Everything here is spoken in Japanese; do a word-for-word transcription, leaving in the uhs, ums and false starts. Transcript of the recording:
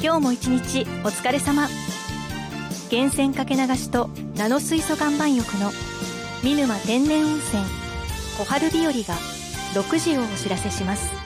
今日も一日お疲れ様。源泉かけ流しとナノ水素岩盤浴の見沼天然温泉小春日和がろくじをお知らせします。